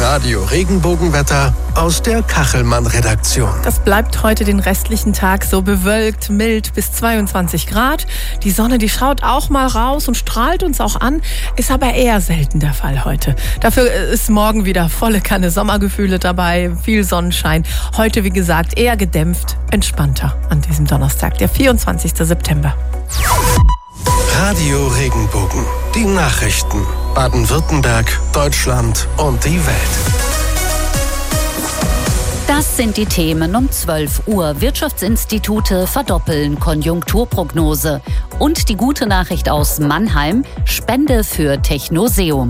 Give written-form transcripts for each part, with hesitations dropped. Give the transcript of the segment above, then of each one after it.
Radio Regenbogenwetter aus der Kachelmann-Redaktion. Das bleibt heute den restlichen Tag so bewölkt, mild bis 22 Grad. Die Sonne, die schaut auch mal raus und strahlt uns auch an, ist aber eher selten der Fall heute. Dafür ist morgen wieder volle Kanne Sommergefühle dabei, viel Sonnenschein. Heute, wie gesagt, eher gedämpft, entspannter an diesem Donnerstag, der 24. September. Radio Regenbogen, die Nachrichten. Baden-Württemberg, Deutschland und die Welt. Das sind die Themen um 12 Uhr. Wirtschaftsinstitute verdoppeln Konjunkturprognose. Und die gute Nachricht aus Mannheim: Spende für Technoseum.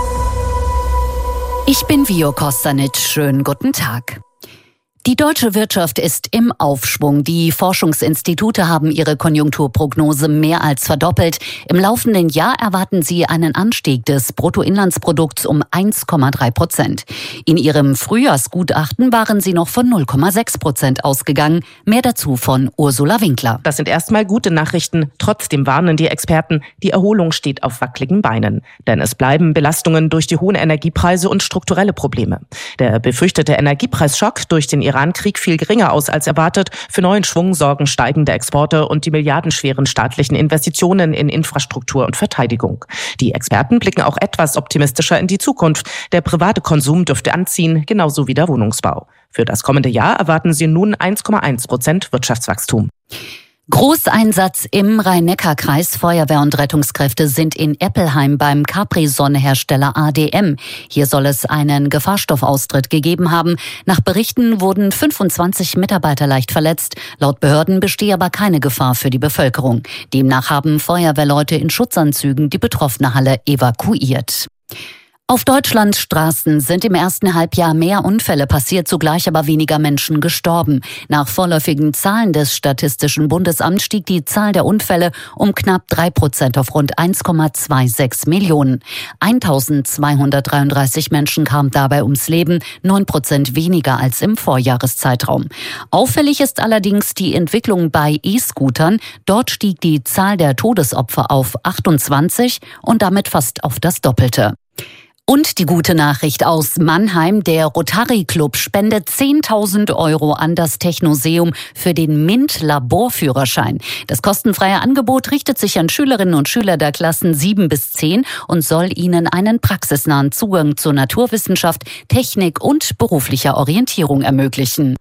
Ich bin Vio Kostanic. Schönen guten Tag. Die deutsche Wirtschaft ist im Aufschwung. Die Forschungsinstitute haben ihre Konjunkturprognose mehr als verdoppelt. Im laufenden Jahr erwarten sie einen Anstieg des Bruttoinlandsprodukts um 1,3%. In ihrem Frühjahrsgutachten waren sie noch von 0,6% ausgegangen. Mehr dazu von Ursula Winkler. Das sind erstmal gute Nachrichten. Trotzdem warnen die Experten, die Erholung steht auf wackeligen Beinen. Denn es bleiben Belastungen durch die hohen Energiepreise und strukturelle Probleme. Der befürchtete Energiepreisschock durch den Iran-Krieg fiel geringer aus als erwartet. Für neuen Schwung sorgen steigende Exporte und die milliardenschweren staatlichen Investitionen in Infrastruktur und Verteidigung. Die Experten blicken auch etwas optimistischer in die Zukunft. Der private Konsum dürfte anziehen, genauso wie der Wohnungsbau. Für das kommende Jahr erwarten sie nun 1,1% Wirtschaftswachstum. Großeinsatz im Rhein-Neckar-Kreis. Feuerwehr und Rettungskräfte sind in Eppelheim beim Capri-Sonne-Hersteller ADM. Hier soll es einen Gefahrstoffaustritt gegeben haben. Nach Berichten wurden 25 Mitarbeiter leicht verletzt. Laut Behörden bestehe aber keine Gefahr für die Bevölkerung. Demnach haben Feuerwehrleute in Schutzanzügen die betroffene Halle evakuiert. Auf Deutschlands Straßen sind im ersten Halbjahr mehr Unfälle passiert, zugleich aber weniger Menschen gestorben. Nach vorläufigen Zahlen des Statistischen Bundesamts stieg die Zahl der Unfälle um knapp 3% auf rund 1,26 Millionen. 1233 Menschen kamen dabei ums Leben, 9% weniger als im Vorjahreszeitraum. Auffällig ist allerdings die Entwicklung bei E-Scootern. Dort stieg die Zahl der Todesopfer auf 28 und damit fast auf das Doppelte. Und die gute Nachricht aus Mannheim: Der Rotary Club spendet 10.000 € an das Technoseum für den MINT-Laborführerschein. Das kostenfreie Angebot richtet sich an Schülerinnen und Schüler der Klassen 7 bis 10 und soll ihnen einen praxisnahen Zugang zur Naturwissenschaft, Technik und beruflicher Orientierung ermöglichen.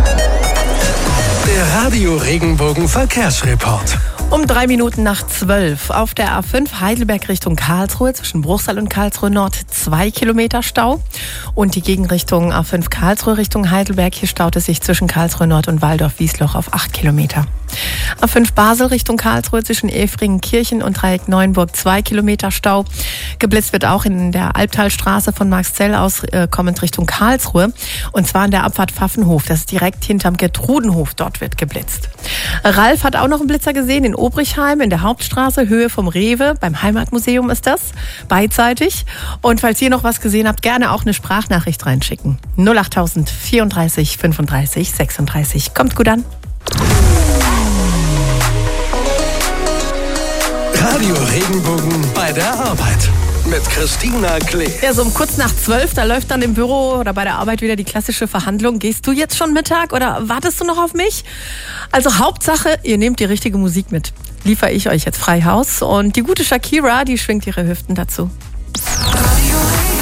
Der Radio Regenbogen Verkehrsreport. Um 3 Minuten nach 12 auf der A5 Heidelberg Richtung Karlsruhe, zwischen Bruchsal und Karlsruhe Nord 2 Kilometer Stau. Und die Gegenrichtung A5 Karlsruhe Richtung Heidelberg, hier staut es sich zwischen Karlsruhe Nord und Waldorf-Wiesloch auf 8 Kilometer. A5 Basel Richtung Karlsruhe zwischen Efringen-Kirchen und Dreieck Neuenburg 2 Kilometer Stau. Geblitzt wird auch in der Albtalstraße von Marxzell aus kommend Richtung Karlsruhe. Und zwar in der Abfahrt Pfaffenhof. Das ist direkt hinterm Gertrudenhof. Dort wird geblitzt. Ralf hat auch noch einen Blitzer gesehen in Obrichheim in der Hauptstraße, Höhe vom Rewe. Beim Heimatmuseum ist das, beidseitig. Und falls ihr noch was gesehen habt, gerne auch eine Sprachnachricht reinschicken. 08000 34 35 36. Kommt gut an. Radio Regenbogen bei der Arbeit mit Christina Klee. Ja, so um kurz nach 12, da läuft dann im Büro oder bei der Arbeit wieder die klassische Verhandlung. Gehst du jetzt schon Mittag oder wartest du noch auf mich? Also Hauptsache, ihr nehmt die richtige Musik mit. Liefere ich euch jetzt frei Haus. Und die gute Shakira, die schwingt ihre Hüften dazu. Radio